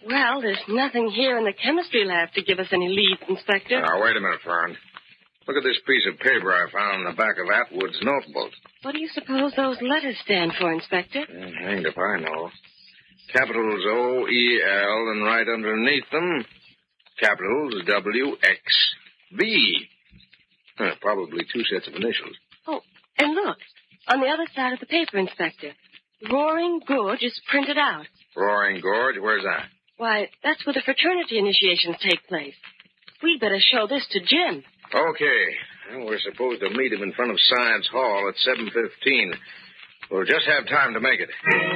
Well, there's nothing here in the chemistry lab to give us any leads, Inspector. Now, wait a minute, Fern. Look at this piece of paper I found on the back of Atwood's notebook. What do you suppose those letters stand for, Inspector? Hanged if I know. Capitals O-E-L, and right underneath them, capitals W-X-V. Probably two sets of initials. Oh, and look, on the other side of the paper, Inspector, Roaring Gorge is printed out. Roaring Gorge? Where's that? Why, that's where the fraternity initiations take place. We'd better show this to Jim. Okay. Well, we're supposed to meet him in front of Science Hall at 7:15. We'll just have time to make it.